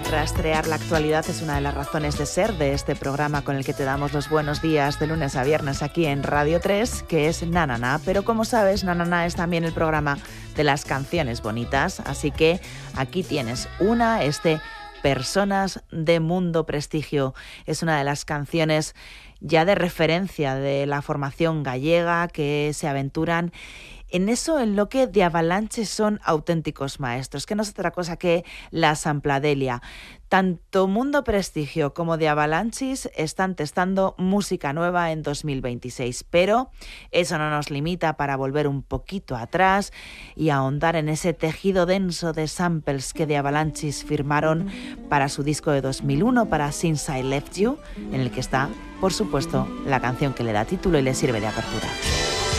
Rastrear la actualidad es una de las razones de ser de este programa con el que te damos los buenos días de lunes a viernes aquí en Radio 3, que es Na Na Na. Pero como sabes, Na Na Na es también el programa de las canciones bonitas, así que aquí tienes una, Personas de Mundo Prestigio. Es una de las canciones ya de referencia de la formación gallega que se aventuran en eso en lo que The Avalanche son auténticos maestros, que no es otra cosa que la sampladelia. Tanto Mundo Prestigio como The Avalanches están testando música nueva en 2026, pero eso no nos limita para volver un poquito atrás y ahondar en ese tejido denso de samples que The Avalanches firmaron para su disco de 2001, para Since I Left You, en el que está, por supuesto, la canción que le da título y le sirve de apertura.